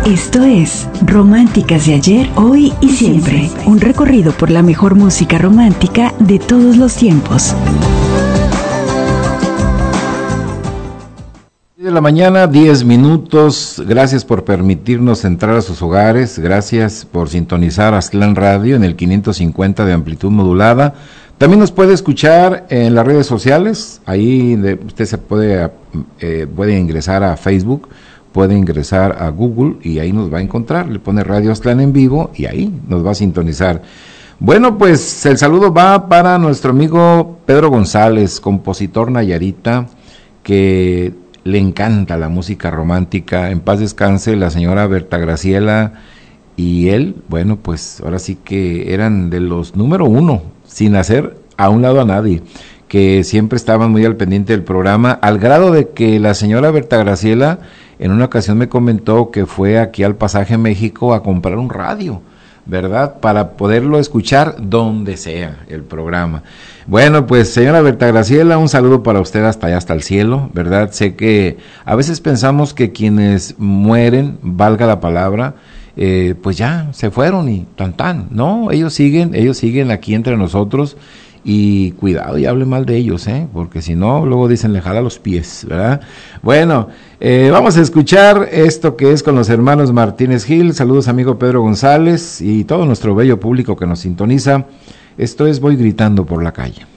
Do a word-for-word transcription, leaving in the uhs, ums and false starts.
Esto es Románticas de ayer, hoy y siempre. Un recorrido por la mejor música romántica de todos los tiempos. De la mañana, diez minutos. Gracias por permitirnos entrar a sus hogares. Gracias por sintonizar Aztlán Radio en el quinientos cincuenta de amplitud modulada. También nos puede escuchar en las redes sociales. Ahí de, usted se puede, eh, puede ingresar a Facebook, puede ingresar a Google y ahí nos va a encontrar. Le pone Radio Aztlán en vivo y ahí nos va a sintonizar. Bueno, pues el saludo va para nuestro amigo Pedro González, compositor nayarita, que le encanta la música romántica. En paz descanse la señora Berta Graciela y él, bueno, pues ahora sí que eran de los número uno, sin hacer a un lado a nadie, que siempre estaban muy al pendiente del programa, al grado de que la señora Berta Graciela en una ocasión me comentó que fue aquí al Pasaje México a comprar un radio, ¿verdad? Para poderlo escuchar donde sea el programa. Bueno, pues señora Berta Graciela, un saludo para usted hasta allá, hasta el cielo, ¿verdad? Sé que a veces pensamos que quienes mueren, valga la palabra, eh, pues ya se fueron y tan tan, no, ellos siguen, ellos siguen aquí entre nosotros y cuidado y hable mal de ellos, ¿eh? Porque si no, luego dicen le jala los pies, ¿verdad? Bueno, eh, vamos a escuchar esto que es con los hermanos Martínez Gil. Saludos amigo Pedro González y todo nuestro bello público que nos sintoniza. Esto es Voy Gritando por la Calle.